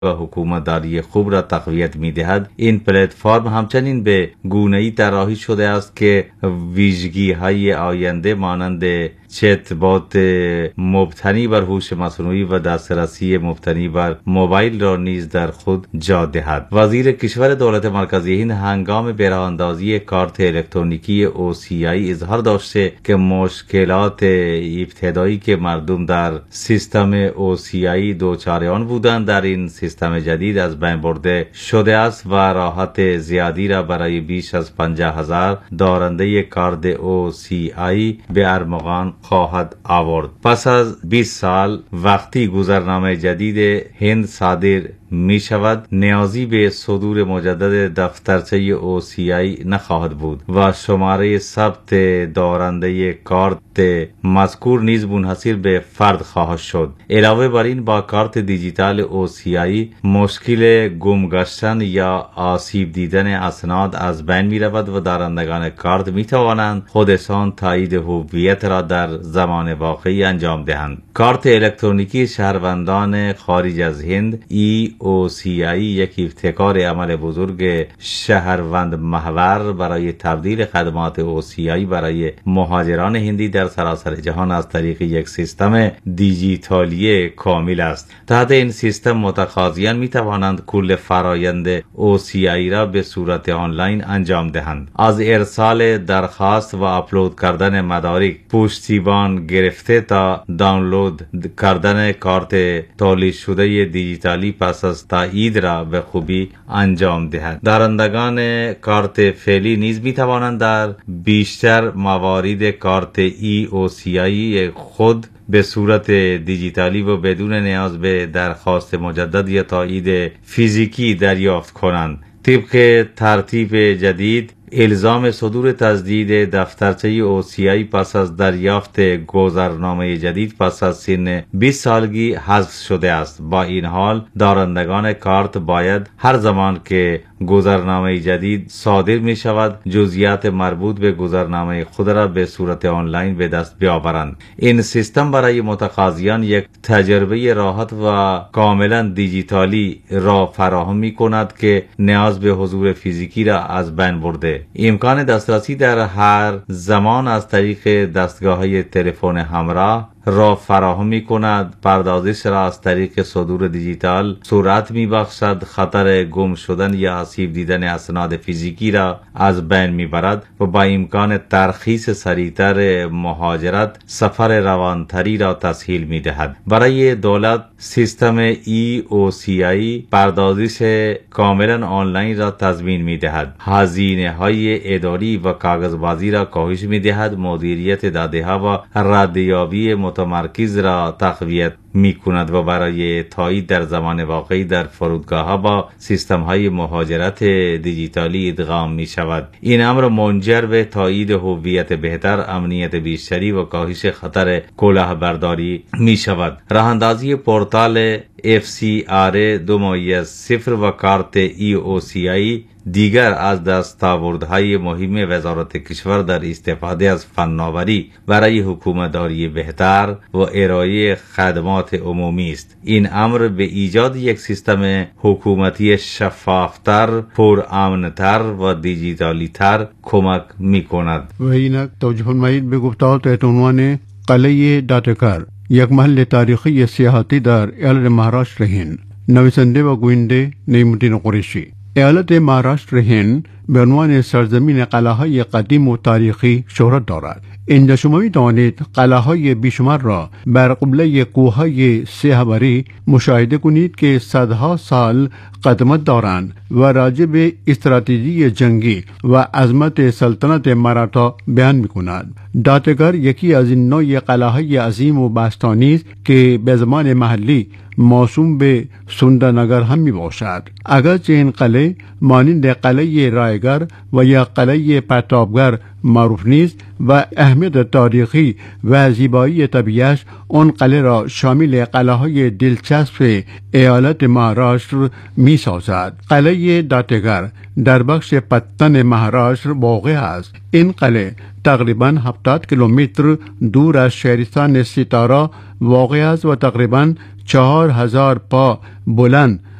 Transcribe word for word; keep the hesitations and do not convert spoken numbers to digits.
و حکومتداری خوب را تقویت می‌دهد. این پلتفرم همچنین به گونه‌ای طراحی شده است که ویژگی‌های آینده مانند چت‌بات مبتنی بر هوش مصنوعی و دسترسی مبتنی بر موبایل را نیز در خود جا دهد. وزیر کشور دولت مرکزی هند هنگام براندازی کارت الکترونیکی او سی آی اظهار داشته که مشکلات ابتدایی که مردم در سیستم او سی آی دچار آن بودند در این سیستم جدید از بین برده شده است و راحت زیادی را برای بیش از پنجاه هزار دارنده کارت او سی آی به ارمغان خواهد آورد. پس از بیست سال وقتی گذرنامه جدید هند صادر می شود، نیازی به صدور مجدد دفترچه او سی آی نخواهد بود و شماره ثبت دارنده کارت مذکور نیز منحصر به فرد خواهد شد. علاوه بر این با کارت دیجیتال او سی آی مشکل گم گشتن یا آسیب دیدن اسناد از بین می رود و دارندگان کارت می توانند خودشان تایید هویت را در زمان واقعی انجام دهند. کارت الکترونیکی شهروندان خارج از هند ای او سی آی یک ابتکار عمل بزرگ شهروند محور برای تبدیل خدمات او سی آی برای مهاجران هندی در سراسر جهان از طریق یک سیستم دیجیتالی کامل است. تحت این سیستم متقاضیان می توانند کل فرایند او سی آی را به صورت آنلاین انجام دهند، از ارسال درخواست و آپلود کردن مدارک پشتیبان گرفته تا دانلود کردن کارت تولید شده دیجیتالی پس از تایید را به خوبی انجام دهد. دارندگان کارت فعلی نیز می توانند در بیشتر موارد کارت ای او سی آی خود به صورت دیجیتالی و بدون نیاز به درخواست مجدد یا تایید فیزیکی دریافت کنند. طبق ترتیب جدید الزام صدور تجدید دفترچه او سی آی پس از دریافت گذرنامه جدید پس از سن بیست سالگی حذف شده است. با این حال دارندگان کارت باید هر زمان که گذرنامه جدید صادر می شود جزئیات مربوط به گذرنامه خود را به صورت آنلاین به دست بیاورند. این سیستم برای متقاضیان یک تجربه راحت و کاملا دیجیتالی را فراهم می کند که نیاز به حضور فیزیکی را از بین برده. امکان دسترسی در هر زمان از طریق دستگاه‌های تلفن همراه را فراهم می کند. پردازش را از طریق صدور دیجیتال سرعت می بخشد، خطر گم شدن یا آسیب دیدن اسناد فیزیکی را از بین می برد و با امکان ترخیص سریعتر مهاجرت سفر روانتری را تسهیل می دهد. برای دولت سیستم ای او سی آی پردازش کاملا آنلاین را تضمین می دهد، هزینه های اداری و کاغذبازی را کاهش می دهد، مدیریت داده ها و ردیابی متمرکز را تقویت می کند و برای تایید در زمان واقعی در فرودگاه ها با سیستم های مهاجرت دیجیتالی ادغام می شود. این امر منجر به تایید هویت بهتر، امنیت بیشتری و کاهش خطر کلاهبرداری می شود. راهاندازی پورتال اف سی آر دو ممیز صفر و کارت ای او سی آی دیگر از دستاوردهای مهم وزارت کشور در استفاده از فناوری برای حکومتداری بهتر و ارائه خدمات عمومی است. این امر به ایجاد یک سیستم حکومتی شفافتر، پرامنتر و دیجیتالی تر کمک می کند. و اینک توجه فرمایید به گفتار تحت عنوان قلعه داتکار، یک محل تاریخی سیاحتی در ایالت مهاراشتر هند. نویسنده و گوینده نعیم‌الدین قریشی. ایالت مهاراشتر هند به عنوان سرزمین قلعه‌های قدیم و تاریخی شهرت دارد. اینجا شما می توانید قلعه‌های بیشمار را بر قبله کوههای سیاه‌بری مشاهده کنید که صدها سال قدمت دارند و راجع به استراتژی جنگی و عظمت سلطنت مراتا بیان می کند. داتگار یکی از این نوع قلعه‌های عظیم و باستانی است که به زمان محلی موسوم به سوندرنگر هم می باشد. اگرچه این قلعه مانند قلعه رایگڑ و یا قلعه پرتابگر معروف نیست و اهمیت تاریخی و زیبایی طبیعیش آن قلعه را شامل قلعه‌های دلچسب ایالت مهاراشتر می سازد. قلعه داتگار در بخش پتن مهاراشتر واقع است. این قلعه تقریباً هفتاد کیلومتر دور از شهرستان ستارا واقع است و تقریباً چهار هزار پا بلند